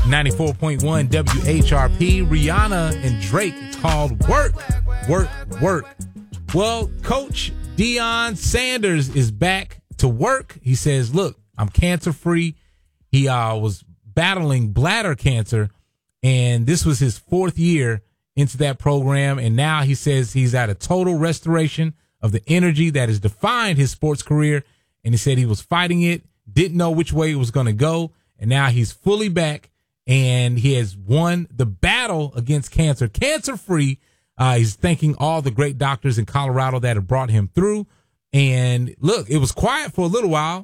94.1 WHRP. Rihanna and Drake. It's called Work, Work, Work. Well, Coach Deion Sanders is back to work. He says, look, I'm cancer-free. He was battling bladder cancer, and this was his 4th year into that program. And now he says he's at a total restoration of the energy that has defined his sports career. And he said he was fighting it, didn't know which way it was going to go. And now he's fully back, and he has won the battle against cancer, cancer-free. He's thanking all the great doctors in Colorado that have brought him through. And look, it was quiet for a little while.